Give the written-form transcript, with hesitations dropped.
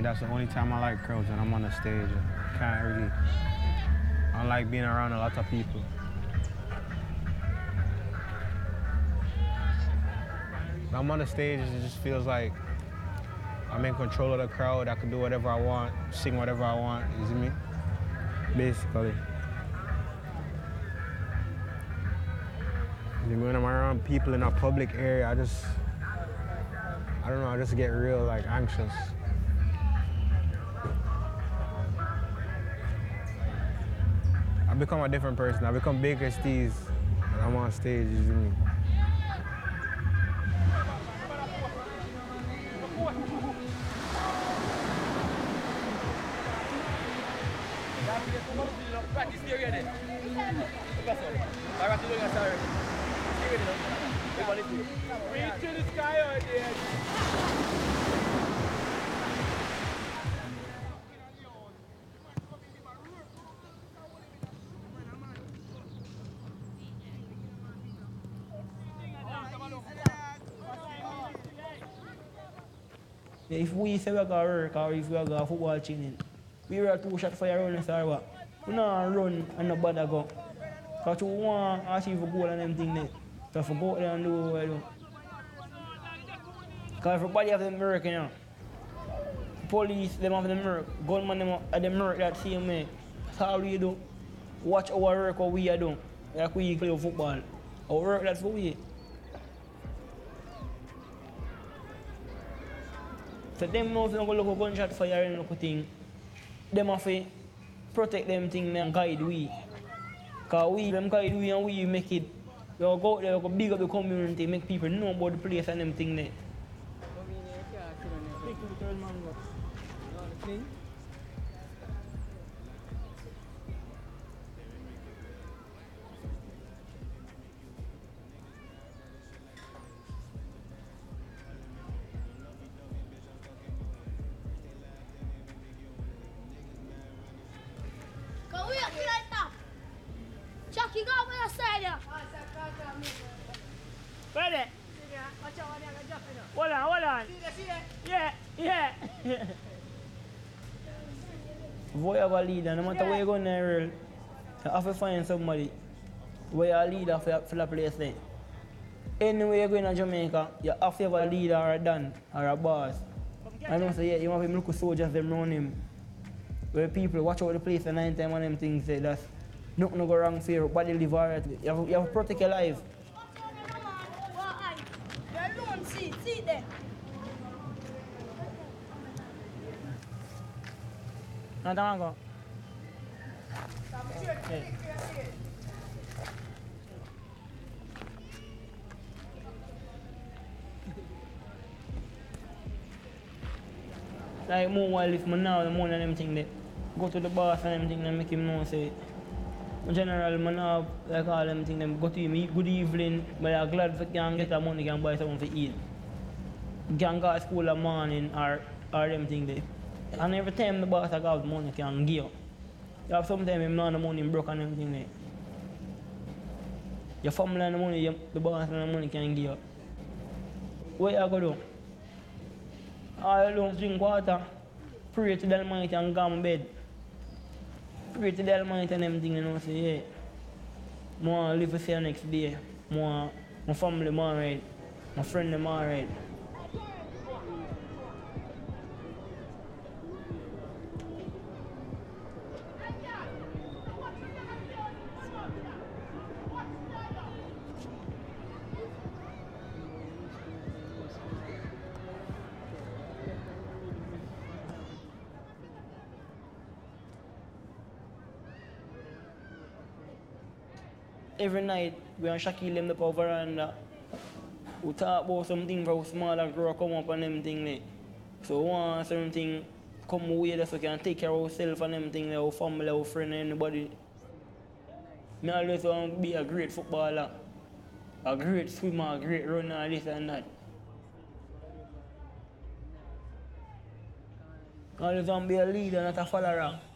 that's the only time I like crowds when I'm on the stage. Can't really. I like being around a lot of people. When I'm on the stage, it just feels like I'm in control of the crowd. I can do whatever I want, sing whatever I want. You see me? Basically. When I'm around people in a public area, I just get real like anxious. I become a different person. I become Baker Steez when I'm on stage, you see me? Practice here already. Reach to the sky out there. If we say we're going to work or if we're going to football training, we were 2 shots for your running or what? We don't run and no bother go. Because we want to achieve a goal and them things there. So if we go out there and do what we do. Because everybody have them work, you know. Police, them have them work. Gunmen, them have them work that same way. That's all we do. Watch our work, what we are doing. Like we play football. Our work, that's for we. So them know if you look a gunshot fire and look a thing, them have to protect them thing and guide we. Because we, them guide we and we make it. We go out there, we go big up the community, make people know about the place and them thing there. Chucky, go over the side there. Ready? Hold on. Yeah. If you have a leader, no matter where you go in the world, you have to find somebody where you're a leader for the place there. Anywhere you go in Jamaica, you have to have a leader or a dan or a boss. I know say, yeah, you have him look at soldiers them around him. Where people watch out the place and 9 times one of them things say that's nothing go wrong for you, body live alright. You have to protect your life. You're alone, see there. Now don't go. Hey. Like more while if me now the more than them thing that go to the boss and them thing and make him know say in general man have like all them thing them go to him eat good evening but I'm glad if you can get that money can buy something to eat. You can go to school in the morning or them thing there. And every time the boss got the money can give you. You have sometimes him not the money broke and everything there. Your family and the money, the boss and the money can give you. What you go do? All you do drink water, pray to the Almighty and go to bed. Pray to the Almighty and everything and say, yeah, I want to live to see the next day. My family is alright, my friend is alright. Every night, we and Shaquille them up over and we talk about something for small and grow come up and them thing there. So we want certain thing come away so we can take care of ourselves and them thing, our family, our friend, anybody. I always want to be a great footballer, a great swimmer, a great runner, this and that. I always want to be a leader, not a follower.